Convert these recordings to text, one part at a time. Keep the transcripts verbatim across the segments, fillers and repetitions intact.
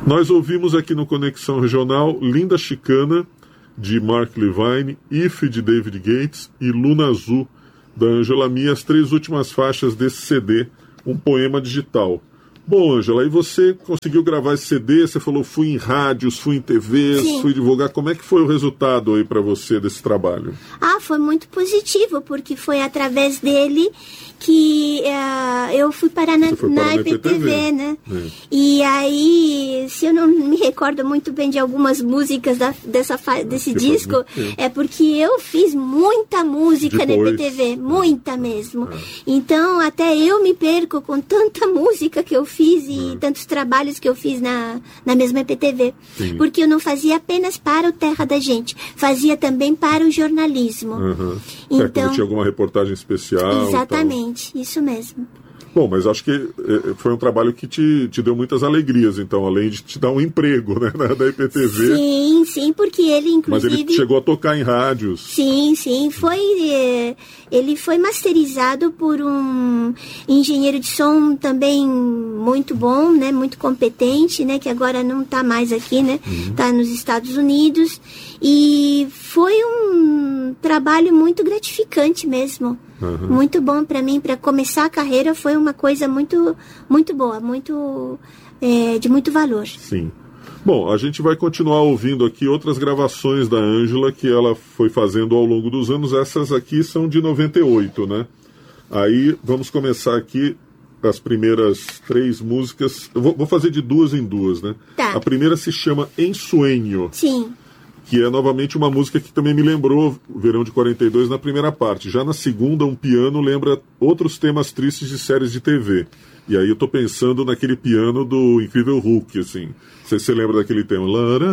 Nós ouvimos aqui no Conexão Regional Linda Chicana, de Mark Levine, If, de David Gates, e Luna Azul, da Ângela Mia, as três últimas faixas desse C D, um poema digital. Bom, Ângela, aí você conseguiu gravar esse C D, você falou, fui em rádios, fui em T Vs, Sim. fui divulgar. Como é que foi o resultado aí para você desse trabalho? Ah, foi muito positivo, porque foi através dele que uh, eu fui parar na, na I P T V, né? É. E aí, se eu não me recordo muito bem de algumas músicas da, dessa, desse que disco, é porque eu fiz muita música Depois, na I P T V, muita mesmo. É. Então, até eu me perco com tanta música que eu fiz e é. tantos trabalhos que eu fiz na, na mesma I P T V. Sim. Porque eu não fazia apenas para o Terra da Gente, fazia também para o jornalismo. Uhum. Então, é, tinha alguma reportagem especial? Exatamente. Isso mesmo. Bom, mas acho que foi um trabalho que te, te deu muitas alegrias, então, além de te dar um emprego, né, da I P T V. Sim, sim, porque ele, inclusive... Mas ele chegou a tocar em rádios. Sim, sim, foi... Ele foi masterizado por um engenheiro de som também muito bom, né, muito competente, né, que agora não está mais aqui, né, está uhum. nos Estados Unidos. E foi um trabalho muito gratificante mesmo. Uhum. Muito bom para mim, para começar a carreira foi uma coisa muito, muito boa, muito, é, de muito valor. Sim. Bom, a gente vai continuar ouvindo aqui outras gravações da Ângela que ela foi fazendo ao longo dos anos. Essas aqui são de noventa e oito, né? Aí vamos começar aqui as primeiras três músicas. Eu vou, vou fazer de duas em duas, né? Tá. A primeira se chama Ensueño. Sim. Que é novamente uma música que também me lembrou o Verão de quarenta e dois na primeira parte. Já na segunda, um piano lembra outros temas tristes de séries de T V. E aí eu tô pensando naquele piano do Incrível Hulk, assim. Você se lembra daquele tema?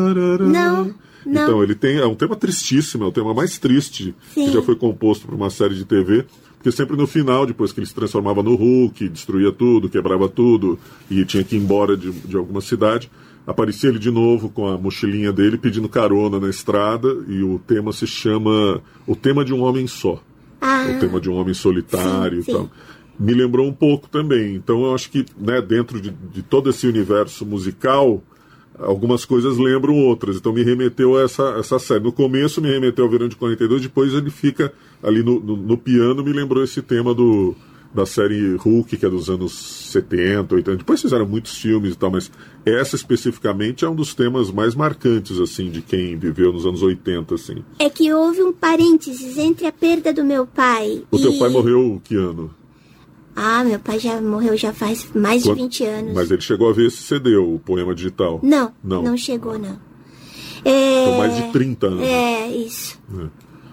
Não, não. Então, ele tem, é um tema tristíssimo, é o tema mais triste Sim. que já foi composto por uma série de T V. Porque sempre no final, depois que ele se transformava no Hulk, destruía tudo, quebrava tudo, e tinha que ir embora de, de alguma cidade, aparecia ele de novo com a mochilinha dele pedindo carona na estrada, e o tema se chama O Tema de um Homem Só. Ah, o tema de um homem solitário sim, e tal. sim. Me lembrou um pouco também. Então eu acho que, né, dentro de, de todo esse universo musical, algumas coisas lembram outras. Então me remeteu a essa, essa série. No começo me remeteu ao Verão de quarenta e dois, depois ele fica ali no, no, no piano, me lembrou esse tema do... da série Hulk, que é dos anos setenta, oitenta. Depois fizeram muitos filmes e tal, mas essa especificamente é um dos temas mais marcantes, assim, de quem viveu nos anos oitenta, assim. É que houve um parênteses entre a perda do meu pai O e... teu pai morreu que ano? Ah, meu pai já morreu já faz mais de vinte anos. Mas ele chegou a ver esse C D, o poema digital? Não, não, não chegou, não. É... São mais de trinta anos. É, isso. É.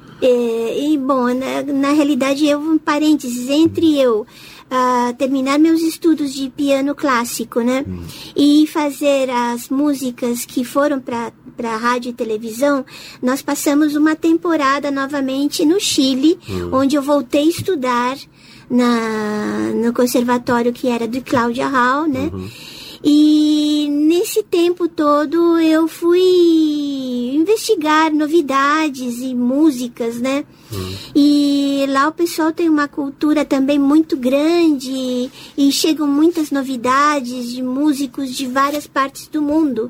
É, e, bom, na, na realidade, houve um parênteses entre eu uh, terminar meus estudos de piano clássico, né? Hum. E fazer as músicas que foram para a rádio e televisão. Nós passamos uma temporada novamente no Chile, hum. onde eu voltei a estudar na, no conservatório que era de Cláudia Hall, né? Uhum. E nesse tempo todo eu fui investigar novidades e músicas, né? Uhum. E lá o pessoal tem uma cultura também muito grande e chegam muitas novidades de músicos de várias partes do mundo.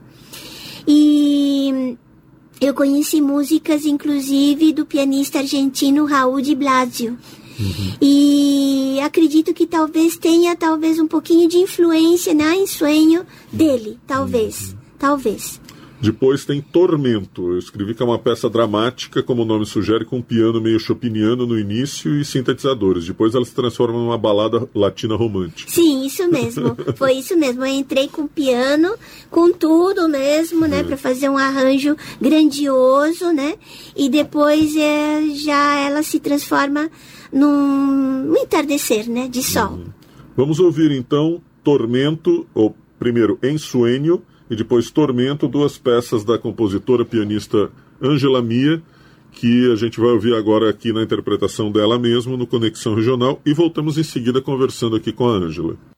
E eu conheci músicas, inclusive, do pianista argentino Raul de Blasio. Uhum. E acredito que talvez tenha talvez um pouquinho de influência na Ensueño dele, talvez, uhum. talvez. Depois tem Tormento. Eu escrevi que é uma peça dramática, como o nome sugere, com um piano meio chopiniano no início e sintetizadores. Depois ela se transforma numa balada latina romântica. Sim, isso mesmo. Foi isso mesmo. Eu entrei com piano, com tudo mesmo, né? É. Para fazer um arranjo grandioso, né? E depois é, já ela se transforma num, num entardecer, né? De sol. Uhum. Vamos ouvir então Tormento, ou primeiro Ensueño, e depois Tormento, duas peças da compositora pianista Ângela Mia, que a gente vai ouvir agora aqui na interpretação dela mesmo, no Conexão Regional, e voltamos em seguida conversando aqui com a Ângela.